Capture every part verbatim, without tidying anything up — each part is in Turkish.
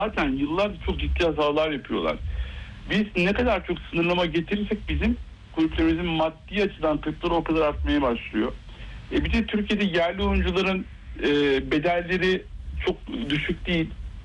zaten yıllardır çok ciddi hatalar yapıyorlar. Biz ne kadar çok sınırlama getirirsek bizim kulüplerimizin maddi açıdan kayıpları o kadar artmaya başlıyor. E bir de Türkiye'de yerli oyuncuların e, bedelleri çok düşük değil.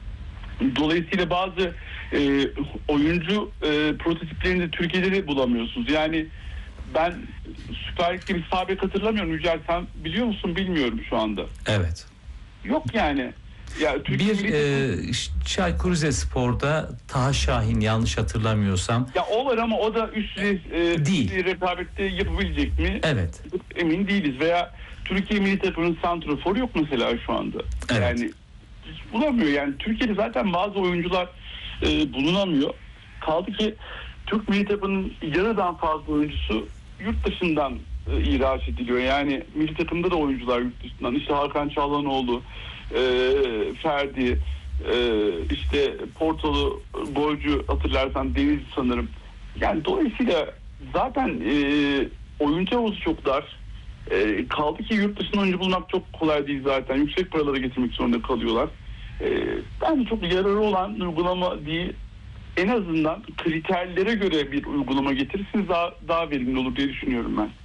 Dolayısıyla bazı e, oyuncu e, prototiplerini de Türkiye'de de bulamıyorsunuz. Yani ben Süper Lig'de bir sabit hatırlamıyorum. Yücel, sen biliyor musun bilmiyorum şu anda. Evet. Yok yani. Ya, bir e, Çaykur Rizespor'da Taha Şahin, yanlış hatırlamıyorsam. Ya o var ama o da üst e, değil. Rekabette yapabilecek mi? Evet. Emin değiliz. Veya Türkiye milli takımının santraforu yok mesela şu anda. Evet. Yani bulamıyor. Yani Türkiye'de zaten bazı oyuncular e, bulunamıyor. Kaldı ki Türk milli takımının yarıdan fazla oyuncusu yurt dışından e, ihraç ediliyor. Yani milli takımda da oyuncular yurt dışından. İşte Hakan Çalhanoğlu, e, Ferdi, e, işte Portalı golcü, hatırlarsan Deniz sanırım. Yani dolayısıyla zaten e, oyuncu havuzu çok dar. E, kaldı ki yurt dışında oyuncu bulmak çok kolay değil zaten. Yüksek paralara getirmek zorunda kalıyorlar. E, bence çok yararı olan uygulama değil. En azından kriterlere göre bir uygulama getirirseniz daha, daha verimli olur diye düşünüyorum ben.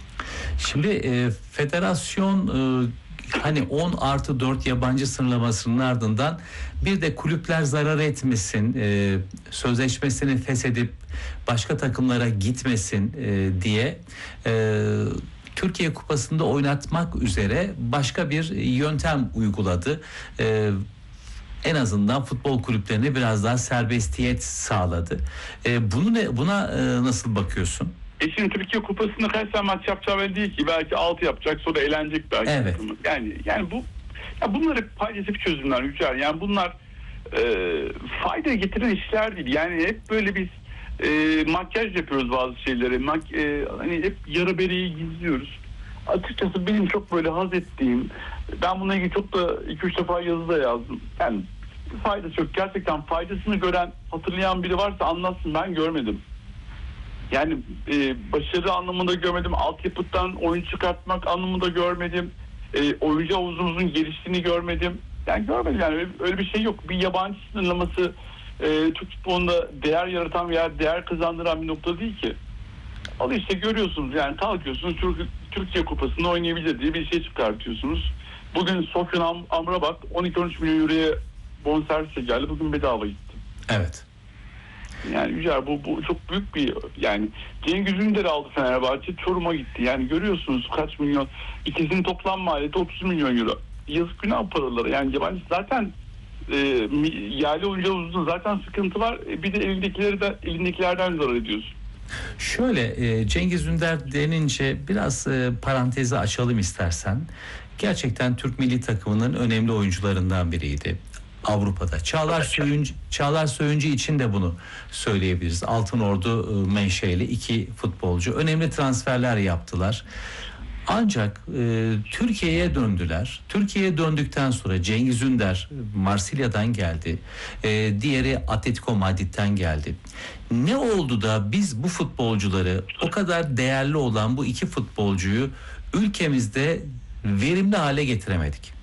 Şimdi e, federasyon e, hani on artı dört yabancı sınırlamasının ardından bir de kulüpler zarar etmesin, e, sözleşmesini feshedip başka takımlara gitmesin e, diye e, Türkiye Kupası'nda oynatmak üzere başka bir yöntem uyguladı. E, en azından futbol kulüplerine biraz daha serbestiyet sağladı. E, bunu ne, buna e, nasıl bakıyorsun? E şimdi Türkiye Kupası'nda kaç tane maç yapacağı belli değil ki. Belki altı yapacak, sonra eğlenecek belki. Evet. Yani yani bu ya bunlar hep palyatif çözümler Yücel. Yani bunlar e, fayda getiren işler değil. Yani hep böyle biz e, makyaj yapıyoruz bazı şeyleri. Mak, e, hani hep yara bereyi gizliyoruz. Açıkçası benim çok böyle haz ettiğim, ben bununla ilgili çok da iki üç defa yazı da yazdım. Yani faydası yok. Gerçekten faydasını gören, hatırlayan biri varsa anlatsın, ben görmedim. Yani e, başarı anlamında görmedim. Altyapıdan oyun çıkartmak anlamında görmedim. E, oyuncu havuzumuzun geliştiğini görmedim. Yani görmedim yani öyle, öyle bir şey yok. Bir yabancı sınırlaması e, Türk futbolunda değer yaratan veya değer kazandıran bir nokta değil ki. Al işte görüyorsunuz yani, kalkıyorsunuz Türk, Türkiye Kupası'nda oynayabilir diye bir şey çıkartıyorsunuz. Bugün Sofyan Am- Amrabat on iki on üç milyon euroya bonservise geldi. Bugün bedava gitti. Evet. Yani Yücel, bu, bu çok büyük bir, yani Cengiz Ünder'i aldı Fenerbahçe, Çorum'a gitti. Yani görüyorsunuz kaç milyon, ikisinin toplam maliyeti otuz milyon euro. Yazık günah paraları. Yani yabancı zaten e, yerli oyuncu havuzunda zaten sıkıntı var. E, bir de elindekileri de elindekilerden zarar ediyorsun. Şöyle e, Cengiz Ünder denince biraz e, parantezi açalım istersen. Gerçekten Türk milli takımının önemli oyuncularından biriydi Avrupa'da. Çağlar Söyüncü, Çağlar Söyüncü için de bunu söyleyebiliriz. Altınordu e, menşeli iki futbolcu önemli transferler yaptılar. Ancak e, Türkiye'ye döndüler. Türkiye'ye döndükten sonra Cengiz Ünder Marsilya'dan geldi. E, diğeri Atletico Madrid'den geldi. Ne oldu da biz bu futbolcuları, o kadar değerli olan bu iki futbolcuyu ülkemizde verimli hale getiremedik?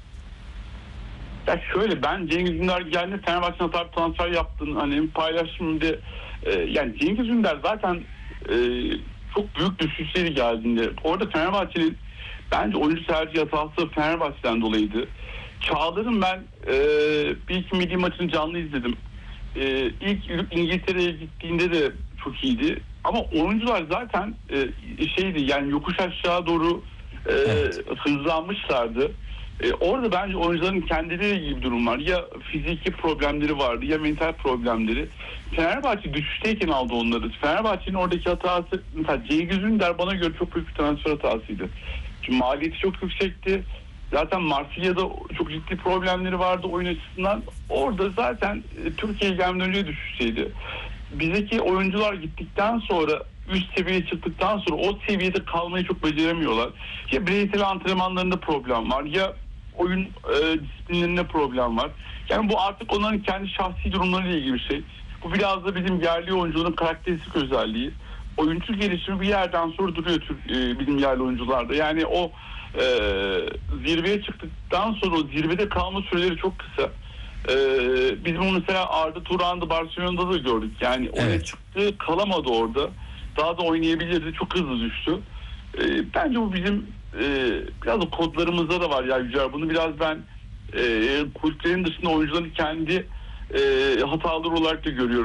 Ya şöyle, ben Cengiz Ünder geldi, Fenerbahçe'nin hata transfer yaptığını hani paylaştım de, e, yani Cengiz Ünder zaten e, çok büyük düşüşleri geldiğinde orada Fenerbahçe'nin bence oyuncu tercih hatası Fenerbahçe'den dolayıydı. Çağlar'ın ben e, bir iki milli maçını canlı izledim. E, ilk İngiltere'ye gittiğinde de çok iyiydi. Ama oyuncular zaten e, şeydi yani, yokuş aşağı doğru e, evet. hızlanmışlardı. E, orada bence oyuncuların kendileriyle ilgili bir durum var. Ya fiziki problemleri vardı ya mental problemleri. Fenerbahçe düşüşteyken aldı onları. Fenerbahçe'nin oradaki hatası, mesela Cengiz Ünder bana göre çok büyük bir transfer hatasıydı. Çünkü maliyeti çok yüksekti. Zaten Marsilya'da çok ciddi problemleri vardı oyun açısından. Orada zaten e, Türkiye'ye gelmeden önce düşüşteydi. Bizdeki oyuncular gittikten sonra, üst seviyeye çıktıktan sonra o seviyede kalmayı çok beceremiyorlar. Ya bireysel antrenmanlarında problem var, ya oyun e, disiplinlerinde problem var. Yani bu artık onların kendi şahsi durumlarıyla ilgili bir şey. Bu biraz da bizim yerli oyuncuların karakteristik özelliği. Oyuncu gelişimi bir yerden sonra duruyor e, bizim yerli oyuncularda. Yani o e, zirveye çıktıktan sonra o zirvede kalma süreleri çok kısa. Ee, biz bunu mesela Arda Turan'da Barcelona'da da gördük. Yani oraya Evet. çıktı, kalamadı orada. Daha da oynayabilirdi. Çok hızlı düştü. Ee, bence bu bizim e, biraz da kodlarımızda da var ya Yücel. Bunu biraz ben e, kulüplerin dışında oyuncuların kendi e, hataları olarak da görüyorum.